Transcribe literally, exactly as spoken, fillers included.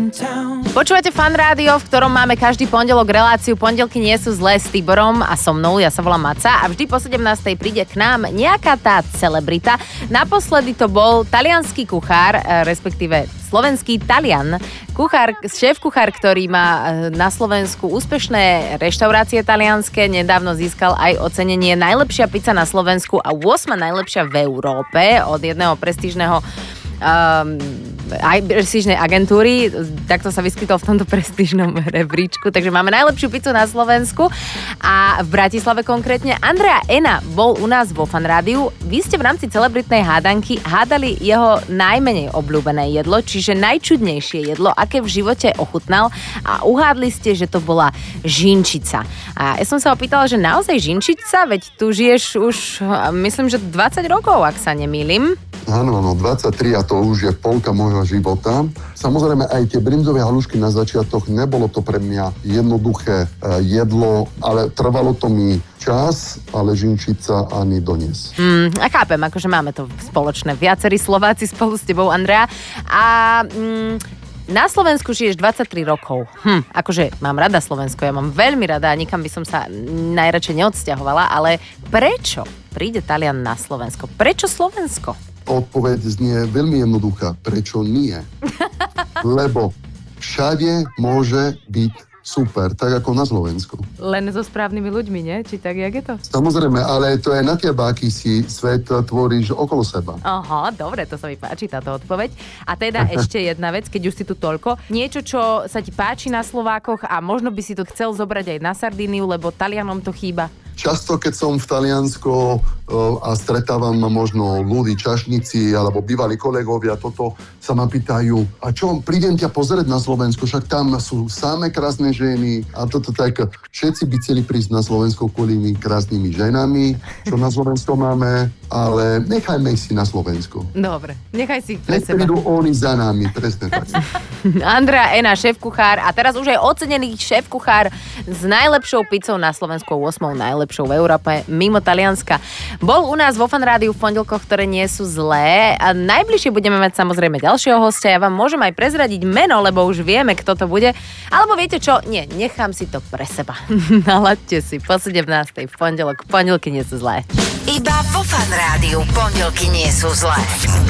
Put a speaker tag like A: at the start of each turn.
A: Počúvate Fan Rádio, v ktorom máme každý pondelok reláciu Pondelky nie sú zlé s Tiborom a so mnou, ja sa volám Maca a vždy po sedemnástej príde k nám nejaká tá celebrita. Naposledy to bol taliansky kuchár, respektíve slovenský Talian, kuchár, šéf-kuchár, ktorý má na Slovensku úspešné reštaurácie talianske, nedávno získal aj ocenenie najlepšia pizza na Slovensku a ôsma najlepšia v Európe od jedného prestížneho Um, aj prestížnej agentúry, takto sa vyskytol v tomto prestížnom rebríčku, takže máme najlepšiu pizzu na Slovensku a v Bratislave konkrétne. Andrea Ena bol u nás vo Fan Rádiu. Vy ste v rámci celebritnej hádanky hádali jeho najmenej obľúbené jedlo, čiže najčudnejšie jedlo, aké v živote ochutnal a uhádli ste, že to bola žinčica. A ja som sa opýtala, že naozaj žinčica, veď tu žiješ už myslím, že dvadsať rokov, ak sa nemýlim.
B: Áno, no dvadsaťtri a to už je polka môjho života. Samozrejme aj tie brinzové halušky na začiatoch, nebolo to pre mňa jednoduché jedlo, ale trvalo to mi čas, ale žinčica ani donies.
A: Mm, a chápem, akože máme to spoločné. Viacerí Slováci spolu s tebou, Andrea. A... Mm, na Slovensku žiješ dvadsaťtri rokov. Hm, akože mám rada Slovensko, ja mám veľmi rada a nikam by som sa najradšej neodsťahovala, ale prečo príde Talian na Slovensko? Prečo Slovensko?
B: Odpoveď znie veľmi jednoduchá. Prečo nie? Lebo všade môže byť super, tak ako na Slovensku.
A: Len so správnymi ľuďmi, nie? Či tak, jak je to?
B: Samozrejme, ale to je na teba, aký si svet tvoríš okolo seba.
A: Aha, dobre, to sa mi páči, táto odpoveď. A teda ešte jedna vec, keď už si tu toľko. Niečo, čo sa ti páči na Slovákoch a možno by si to chcel zobrať aj na Sardíniu, lebo Talianom to chýba.
B: Často, keď som v Taliansku a stretávam možno ľudí, čašníci alebo bývalí kolegovia, toto sa ma pýtajú, a čo, prídem ťa pozrieť na Slovensku, však tam sú samé krásne ženy a toto tak, všetci by chceli prísť na Slovensko kvôli krásnymi ženami, čo na Slovensku máme, ale nechajme si na Slovensku.
A: Dobre, nechaj si pre seba.
B: Nech prídu oni za nami, presne tak.
A: Andrea Ena, šéf-kuchár a teraz už aj ocenený šéf-kuchár s najlepšou pizzou na Slovensku, ôsmou najlepšou v Európe, mimo Talianska. Bol u nás vo Fan Rádiu v pondelkoch, ktoré nie sú zlé a najbližšie budeme mať samozrejme ďalšieho hostia. Ja vám môžem aj prezradiť meno, lebo už vieme, kto to bude. Alebo viete čo? Nie, nechám si to pre seba. Nalaďte si po sedemnástej v pondelok. Pondelky nie sú zlé.
C: Iba vo Fan Rádiu pondelky nie sú zlé.